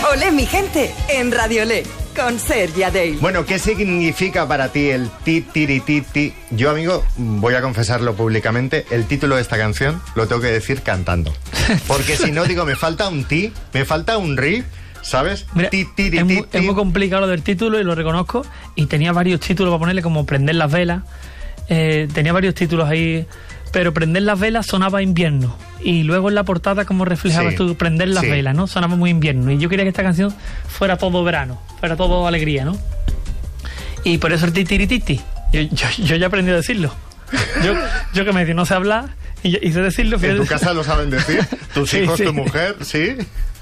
Olé, mi gente, en Radio Olé, con Sergia Day. Bueno, ¿qué significa para ti el ti-tiri-ti-ti? Yo, amigo, voy a confesarlo públicamente, el título de esta canción lo tengo que decir cantando. Porque si no, digo, me falta un ti, me falta un ri, ¿sabes? Mira, es muy complicado lo del título y lo reconozco. Y tenía varios títulos para ponerle, como Prender las velas. Tenía varios títulos ahí, pero Prender las velas sonaba invierno. Y luego en la portada, como reflejabas tú, Prender las velas, ¿no? Sonaba muy invierno. Y yo quería que esta canción fuera todo verano, fuera todo alegría, ¿no? Y por eso el titirititi. Yo ya aprendí a decirlo. Yo que no sé hablar y sé decirlo. ¿En tu casa lo saben decir? ¿Tus hijos, tu mujer? ¿Sí?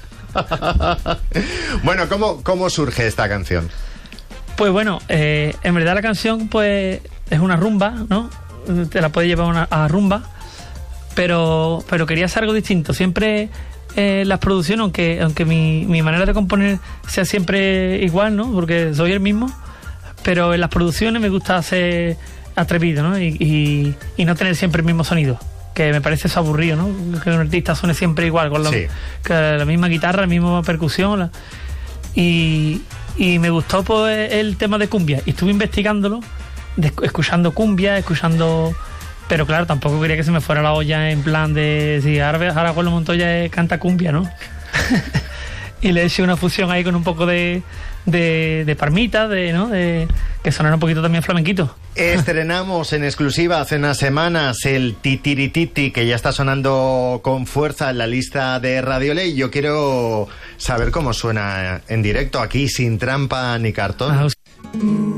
Bueno, ¿cómo surge esta canción? Pues bueno, en verdad la canción pues es una rumba, ¿no? Te la puedes llevar a rumba, pero quería hacer algo distinto. Siempre las producciones, aunque mi manera de componer sea siempre igual, ¿no? Porque soy el mismo, pero en las producciones me gusta ser atrevido, ¿no? Y no tener siempre el mismo sonido, que me parece eso aburrido, ¿no? Que un artista suene siempre igual, con la misma guitarra, la misma percusión. Y me gustó pues el tema de cumbia. Y estuve investigándolo, escuchando cumbia, pero claro, tampoco quería que se me fuera la olla en plan de... Si ahora Carlos Montoya canta cumbia, ¿no? Y le eché una fusión ahí con un poco de palmita, ¿no? Que sonara un poquito también flamenquito. Estrenamos en exclusiva hace unas semanas el Titirititi, que ya está sonando con fuerza en la lista de Radio Olé. Yo quiero saber cómo suena en directo aquí, sin trampa ni cartón.